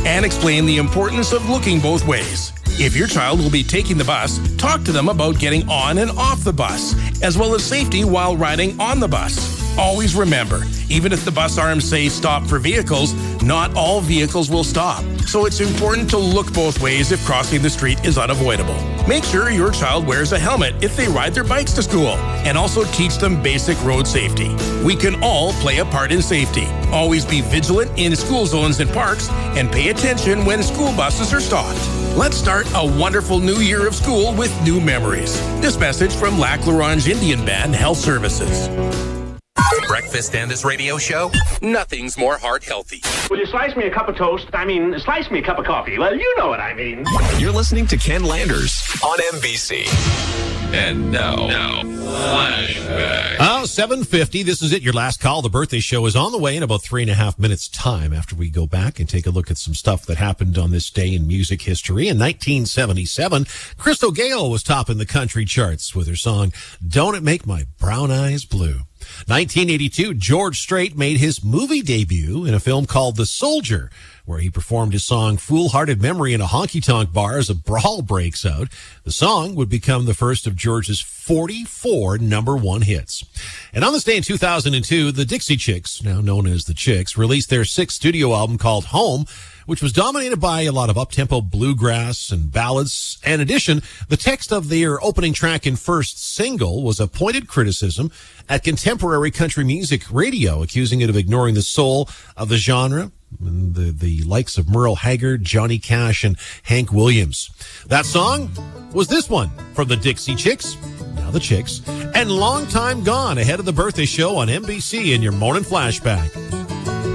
and explain the importance of looking both ways. If your child will be taking the bus, talk to them about getting on and off the bus, as well as safety while riding on the bus. Always remember, even if the bus arms say stop for vehicles, not all vehicles will stop. So it's important to look both ways if crossing the street is unavoidable. Make sure your child wears a helmet if they ride their bikes to school, and also teach them basic road safety. We can all play a part in safety. Always be vigilant in school zones and parks, and pay attention when school buses are stopped. Let's start a wonderful new year of school with new memories. This message from Lac La Ronge Indian Band Health Services. Breakfast and this radio show, nothing's more heart healthy. Will you slice me a cup of toast? Slice me a cup of coffee. Well, you know what I mean. You're listening to Ken Landers on NBC. And now, flashback. 7:50. This is it. Your last call. The birthday show is on the way in about 3.5 minutes time after we go back and take a look at some stuff that happened on this day in music history. In 1977, Crystal Gayle was topping the country charts with her song, Don't It Make My Brown Eyes Blue. 1982, George Strait made his movie debut in a film called The Soldier, where he performed his song Foolhardy Memory in a honky-tonk bar as a brawl breaks out. The song would become the first of George's 44 number one hits. And on this day in 2002, the Dixie Chicks, now known as the Chicks, released their sixth studio album called Home, which was dominated by a lot of up-tempo bluegrass and ballads. In addition, the text of their opening track and first single was a pointed criticism at contemporary country music radio, accusing it of ignoring the soul of the genre, and the likes of Merle Haggard, Johnny Cash, and Hank Williams. That song was this one from the Dixie Chicks, now the Chicks, and Long Time Gone, ahead of the birthday show on NBC in your morning flashback.